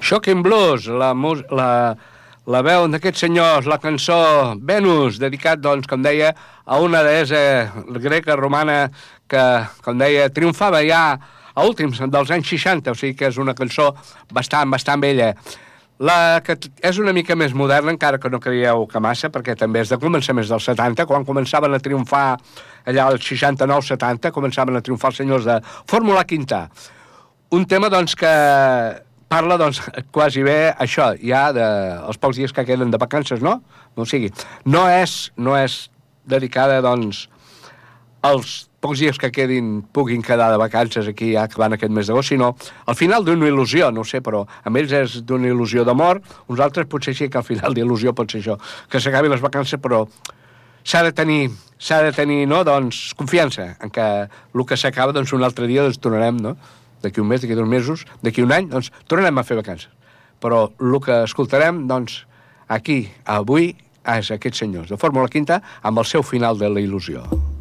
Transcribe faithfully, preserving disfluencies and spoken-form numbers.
Shocking Blues, la, la, la veu d'aquests senyors, la cançó Venus, dedicat, doncs, com deia, a una deessa greca romana que, com deia, triomfava ja a últims dels anys seixanta, o sigui que és una cançó bastant, bastant vella. La que és una mica més moderna, encara que no creieu que massa, perquè també és de començaments dels setanta, quan començaven a triomfar allà als seixanta-nou setanta, començaven a triomfar els senyors de Fórmula Quinta. Un tema, doncs, que parla, doncs, quasi bé això, ja dels pocs dies que queden de vacances, no? O sigui, no és, no és dedicada, doncs, als pocs dies que quedin, puguin quedar de vacances aquí ja acabant aquest mes d'agost, sinó al final d'una il·lusió, no ho sé, però amb ells és d'una il·lusió d'amor, uns altres potser sí que al final d'il·lusió pot ser això, que s'acabi les vacances, però s'ha de tenir, s'ha de tenir, no?, doncs, confiança en que el que s'acaba, doncs, un altre dia, doncs, tornarem, no?, d'aquí un mes, d'aquí dos mesos, d'aquí un any, doncs, tornarem a fer vacances. Però el que escoltarem, doncs, aquí, avui, és aquests senyors de Fórmula Quinta amb el seu final de la il·lusió.